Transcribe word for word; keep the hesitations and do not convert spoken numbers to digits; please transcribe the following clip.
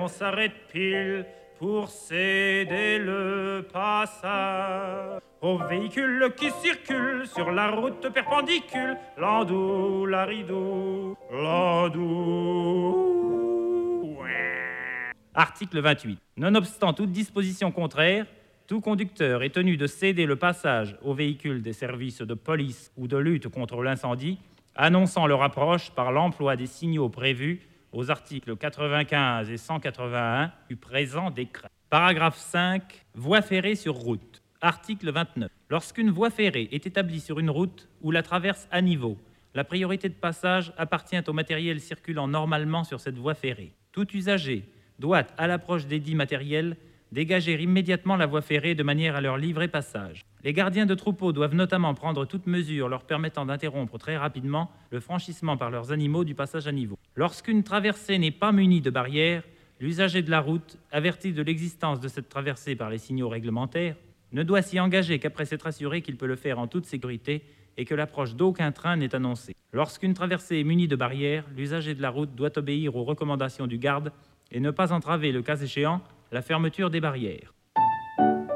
on s'arrête pile pour céder le passage aux véhicules qui circulent sur la route perpendicule. Landou, laridou, landou. Article vingt-huit. Nonobstant toute disposition contraire, tout conducteur est tenu de céder le passage aux véhicules des services de police ou de lutte contre l'incendie, annonçant leur approche par l'emploi des signaux prévus aux articles quatre-vingt-quinze et cent quatre-vingt-un du présent décret. Paragraphe cinq. Voie ferrée sur route. Article vingt-neuf. Lorsqu'une voie ferrée est établie sur une route ou la traverse à niveau, la priorité de passage appartient au matériel circulant normalement sur cette voie ferrée. Tout usager doit, à l'approche des dits matériels, dégager immédiatement la voie ferrée de manière à leur livrer passage. Les gardiens de troupeaux doivent notamment prendre toute mesure leur permettant d'interrompre très rapidement le franchissement par leurs animaux du passage à niveau. Lorsqu'une traversée n'est pas munie de barrières, l'usager de la route, averti de l'existence de cette traversée par les signaux réglementaires, ne doit s'y engager qu'après s'être assuré qu'il peut le faire en toute sécurité et que l'approche d'aucun train n'est annoncée. Lorsqu'une traversée est munie de barrières, l'usager de la route doit obéir aux recommandations du garde et ne pas entraver, le cas échéant, la fermeture des barrières.